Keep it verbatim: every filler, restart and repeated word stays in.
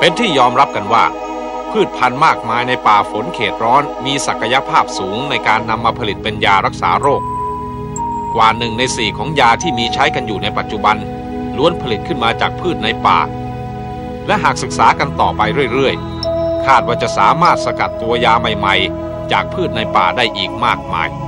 เป็นที่ยอมรับกันว่าพืชพันธุ์มากมายในป่าฝนเขตร้อนมีศักยภาพสูงในการนำมาผลิตเป็นยารักษาโรคกว่าหนึ่งในสี่ของยาที่มีใช้กันอยู่ในปัจจุบันล้วนผลิตขึ้นมาจากพืชในป่าและหากศึกษากันต่อไปเรื่อยๆคาดว่าจะสามารถสกัดตัวยาใหม่ๆจากพืชในป่าได้อีกมากมาย